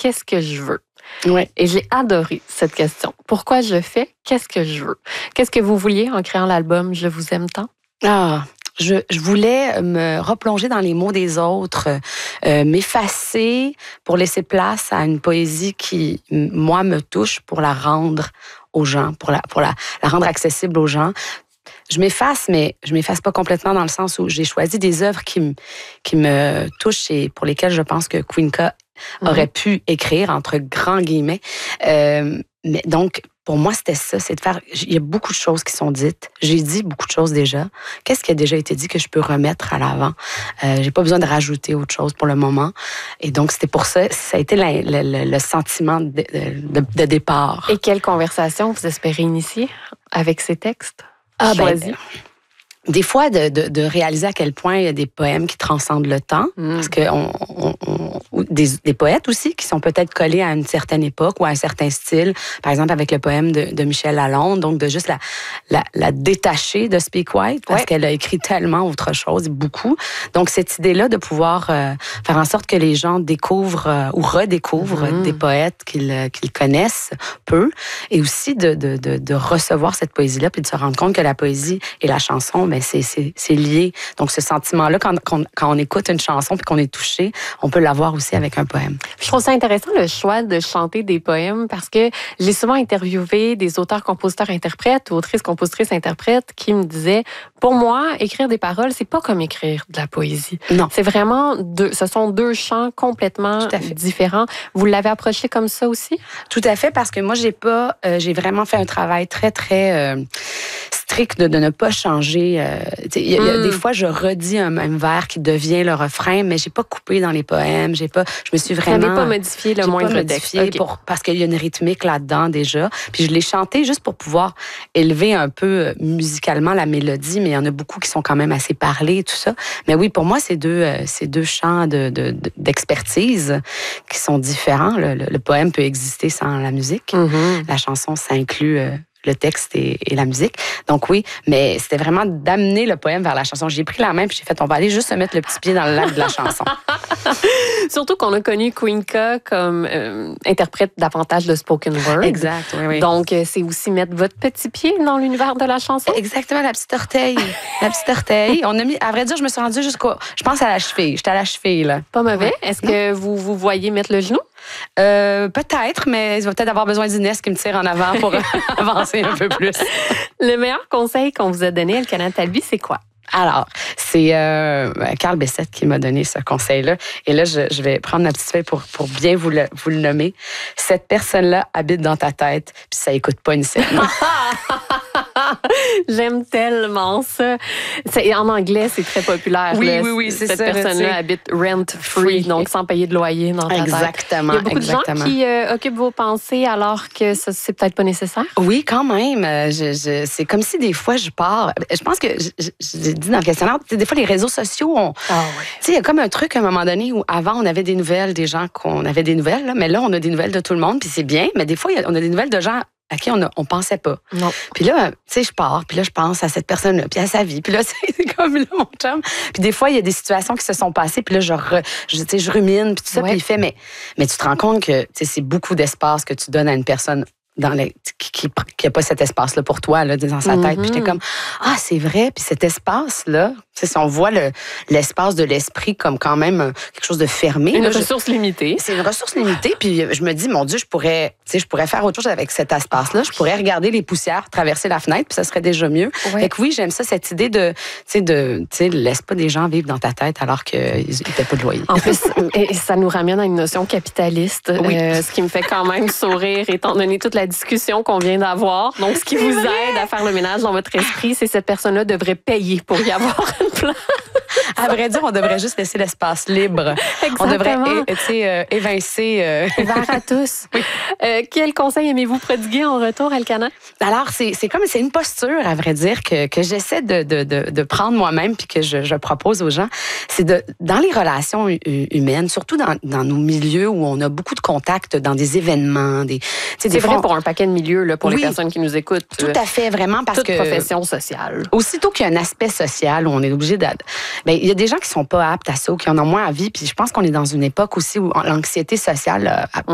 qu'est-ce que je veux? Oui. Et j'ai adoré cette question. Pourquoi je fais? Qu'est-ce que je veux? Qu'est-ce que vous vouliez en créant l'album Je vous aime tant? Je voulais me replonger dans les mots des autres, m'effacer pour laisser place à une poésie qui, moi, me touche pour la rendre aux gens, pour la rendre accessible aux gens. Je m'efface, mais je m'efface pas complètement dans le sens où j'ai choisi des œuvres qui me touchent et pour lesquelles je pense que Queenka aurait pu écrire, entre grands guillemets. Mais donc, pour moi, c'était ça, c'est de faire... Il y a beaucoup de choses qui sont dites. J'ai dit beaucoup de choses déjà. Qu'est-ce qui a déjà été dit que je peux remettre à l'avant? J'ai pas besoin de rajouter autre chose pour le moment. Et donc, c'était pour ça, ça a été le sentiment de départ. Et quelle conversation vous espérez initier avec ces textes? Des fois, de réaliser à quel point il y a des poèmes qui transcendent le temps, parce que des poètes aussi qui sont peut-être collés à une certaine époque ou à un certain style, par exemple avec le poème de Michel Lalonde, donc de juste la détacher de Speak White, parce qu'elle a écrit tellement autre chose, beaucoup. Donc cette idée-là de pouvoir faire en sorte que les gens découvrent ou redécouvrent des poètes qu'ils connaissent peu, et aussi de recevoir cette poésie-là, puis de se rendre compte que la poésie et la chanson, c'est lié. Donc, ce sentiment-là, quand on écoute une chanson puis qu'on est touché, on peut l'avoir aussi avec un poème. Je trouve ça intéressant, le choix de chanter des poèmes, parce que j'ai souvent interviewé des auteurs, compositeurs, interprètes, ou autrices, compositrices, interprètes, qui me disaient, pour moi, écrire des paroles, c'est pas comme écrire de la poésie. Non. C'est vraiment ce sont deux champs complètement différents. Vous l'avez approché comme ça aussi? Tout à fait, parce que moi, j'ai vraiment fait un travail très, très strict de ne pas changer. Il y a des fois, je redis un même vers qui devient le refrain, mais j'ai pas coupé dans les poèmes. Je me suis vraiment... Vous n'avez pas modifié le moindre texte. Parce qu'il y a une rythmique là-dedans déjà. Puis je l'ai chanté juste pour pouvoir élever un peu musicalement la mélodie, mais il y en a beaucoup qui sont quand même assez parlés, tout ça. Mais oui, pour moi, c'est deux champs d'expertise qui sont différents. Le poème peut exister sans la musique. La chanson, ça inclut... le texte et la musique. Donc oui, mais c'était vraiment d'amener le poème vers la chanson. J'ai pris la main puis j'ai fait, on va aller juste se mettre le petit pied dans le lac de la chanson. Surtout qu'on a connu Queenka comme interprète davantage de spoken word. Exact, oui. Donc, c'est aussi mettre votre petit pied dans l'univers de la chanson. Exactement, la petite orteille. La petite orteille. On a mis, à vrai dire, je me suis rendue je pense à la cheville. J'étais à la cheville, là. Pas mauvais. Est-ce que vous voyez mettre le genou? Peut-être, mais il va peut-être avoir besoin d'Inès qui me tire en avant pour avancer un peu plus. Le meilleur conseil qu'on vous a donné, Elkana Talbi, c'est quoi? Alors, c'est Carl Bessette qui m'a donné ce conseil-là. Et là, je vais prendre ma petite feuille pour bien vous le nommer. Cette personne-là habite dans ta tête, puis ça écoute pas une scène. J'aime tellement ça. En anglais, c'est très populaire. Oui, c'est cette ça. Cette personne-là habite rent-free, donc sans payer de loyer dans ta tête. Exactement. Il y a beaucoup de gens qui occupent vos pensées alors que ça, c'est peut-être pas nécessaire? Oui, quand même. C'est comme si des fois, je pars... Je pense que, j'ai dit dans le questionnaire, des fois, les réseaux sociaux, il y a comme un truc à un moment donné où avant, on avait des nouvelles des gens qu'on avait des nouvelles, là, mais là, on a des nouvelles de tout le monde, puis c'est bien, mais des fois, on a des nouvelles de gens à qui on pensait pas. Non. Puis là, je pars, puis là, je pense à cette personne-là, puis à sa vie. Puis là, c'est comme là, mon chum. Puis des fois, il y a des situations qui se sont passées, puis là, je rumine, puis tout ça, puis il fait, mais tu te rends compte que c'est beaucoup d'espace que tu donnes à une personne qui n'a pas cet espace-là pour toi, là, dans sa tête. Puis j'étais comme, c'est vrai. Puis cet espace-là, si on voit l'espace de l'esprit comme quand même quelque chose de fermé. Une ressource limitée. C'est une ressource limitée. Puis je me dis, mon Dieu, je pourrais faire autre chose avec cet espace-là. Je pourrais regarder les poussières traverser la fenêtre, puis ça serait déjà mieux. Ouais. Fait que oui, j'aime ça, cette idée laisse pas des gens vivre dans ta tête alors qu'ils ne paient pas de loyer. En plus, ça nous ramène à une notion capitaliste, ce qui me fait quand même sourire, étant donné toute la discussion qu'on vient d'avoir. Donc, ce qui vous aide à faire le ménage dans votre esprit, c'est cette personne-là devrait payer pour y avoir une place. À vrai dire, on devrait juste laisser l'espace libre. Exactement. On devrait évincer... Ouvert à tous. Oui. Quel conseil aimez-vous prodiguer en retour, Elkana? Alors, c'est une posture, à vrai dire, que j'essaie de prendre moi-même puis que je propose aux gens. C'est dans les relations humaines, surtout dans nos milieux où on a beaucoup de contacts, dans des événements. C'est vrai pour un paquet de milieux, là, pour les personnes qui nous écoutent. Tout à fait, vraiment, parce toute profession sociale. Aussitôt qu'il y a un aspect social où on est obligé il y a des gens qui sont pas aptes à ça ou qui en ont moins envie. Puis je pense qu'on est dans une époque aussi où l'anxiété sociale